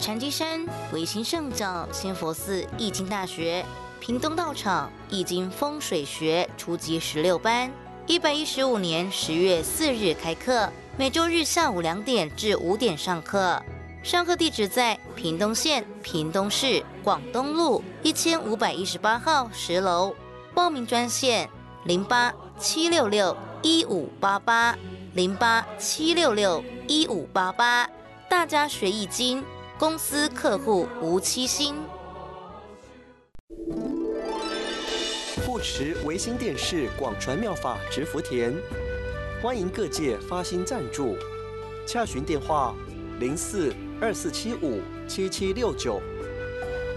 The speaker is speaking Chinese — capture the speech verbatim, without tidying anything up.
禅机山维新圣教仙佛寺易经大学，屏东道场易经风水学初级十六班，一百一十五年十月四日开课，每周日下午两点至五点上课。上课地址在屏东县屏东市广东路一千五百一十八号十楼。报名专线零八七六六一五八八零八七六六一五八八。大家学易经，公司客户无欺心。 护持维新电视广传妙法植福田，欢迎各界发心赞助，洽询电话零四二四七五七七六九。